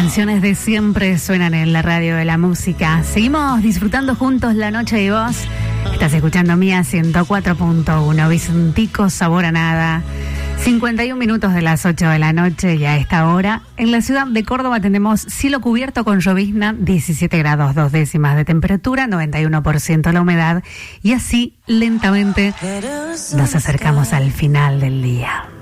canciones de siempre suenan en la radio de la música. Seguimos disfrutando juntos la noche de voz. Estás escuchando Mía 104.1, Vicentico, sabor a nada. 51 minutos de las 8 de la noche y a esta hora en la ciudad de Córdoba tenemos cielo cubierto con llovizna, 17 grados 2 décimas de temperatura, 91% la humedad y así lentamente nos acercamos al final del día.